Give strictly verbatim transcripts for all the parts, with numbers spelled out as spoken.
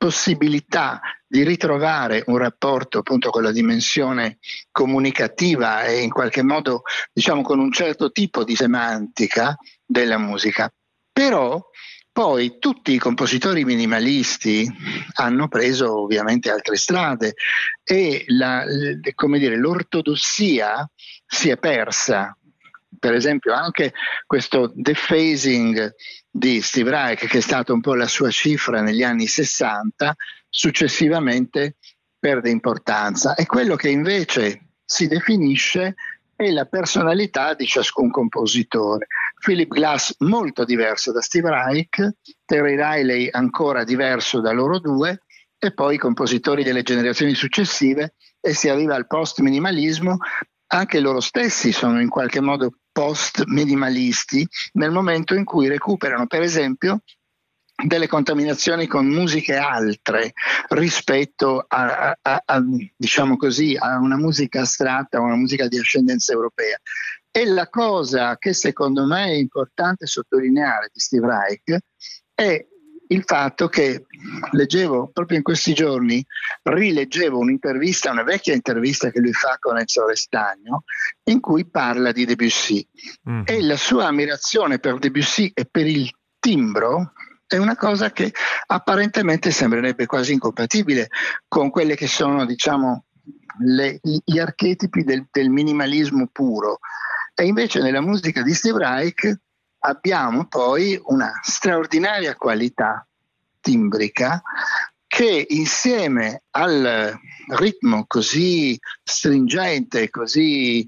possibilità di ritrovare un rapporto appunto con la dimensione comunicativa e in qualche modo, diciamo, con un certo tipo di semantica della musica. Però poi tutti i compositori minimalisti hanno preso ovviamente altre strade e la, come dire, l'ortodossia si è persa. Per esempio anche questo dephasing di Steve Reich, che è stato un po' la sua cifra negli anni sessanta, successivamente perde importanza. E quello che invece si definisce è la personalità di ciascun compositore. Philip Glass molto diverso da Steve Reich, Terry Riley ancora diverso da loro due, e poi i compositori delle generazioni successive, e si arriva al post-minimalismo. Anche loro stessi sono in qualche modo post-minimalisti nel momento in cui recuperano, per esempio, delle contaminazioni con musiche altre rispetto a, a, a, diciamo così, a una musica astratta, a una musica di ascendenza europea. E la cosa che secondo me è importante sottolineare di Steve Reich è il fatto che leggevo proprio in questi giorni, rileggevo un'intervista, una vecchia intervista che lui fa con Enzo Restagno, in cui parla di Debussy. Mm. E la sua ammirazione per Debussy e per il timbro è una cosa che apparentemente sembrerebbe quasi incompatibile con quelle che sono, diciamo, le, gli archetipi del, del minimalismo puro. E invece nella musica di Steve Reich abbiamo poi una straordinaria qualità timbrica che, insieme al ritmo così stringente, così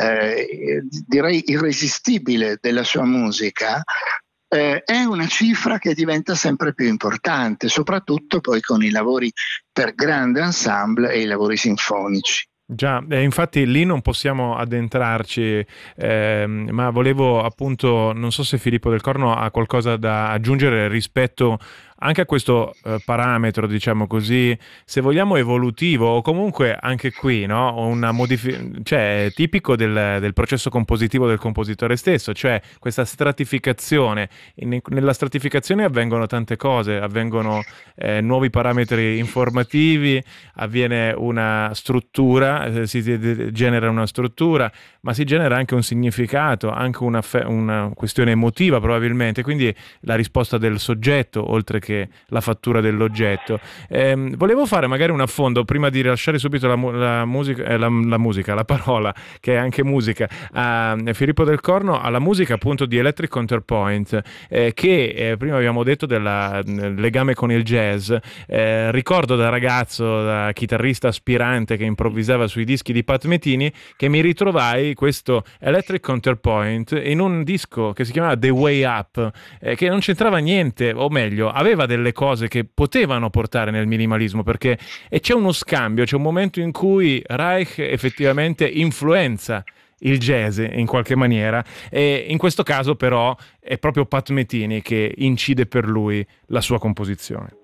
eh, direi irresistibile della sua musica, eh, è una cifra che diventa sempre più importante, soprattutto poi con i lavori per grande ensemble e i lavori sinfonici. Già, eh, infatti lì non possiamo addentrarci, eh, ma volevo appunto, non so se Filippo Del Corno ha qualcosa da aggiungere rispetto anche a questo eh, parametro, diciamo così, se vogliamo evolutivo, o comunque anche qui, no? Una modifi- cioè tipico del, del processo compositivo del compositore stesso, cioè questa stratificazione. In, nella stratificazione avvengono tante cose, avvengono eh, nuovi parametri informativi, avviene una struttura, eh, si genera una struttura, ma si genera anche un significato, anche una, fe- una questione emotiva probabilmente, quindi la risposta del soggetto oltre che la fattura dell'oggetto. Eh, volevo fare magari un affondo prima di lasciare subito la, la, musica, eh, la, la musica, la parola, che è anche musica, a Filippo Del Corno, alla musica appunto di Electric Counterpoint, eh, che eh, prima abbiamo detto del legame con il jazz. Eh, ricordo da ragazzo, da chitarrista aspirante che improvvisava sui dischi di Pat Metheny, che mi ritrovai questo Electric Counterpoint in un disco che si chiamava The Way Up, eh, che non c'entrava niente, o meglio, aveva delle cose che potevano portare nel minimalismo, perché e c'è uno scambio, c'è un momento in cui Reich effettivamente influenza il jazz in qualche maniera, e in questo caso però è proprio Pat Metheny che incide per lui la sua composizione.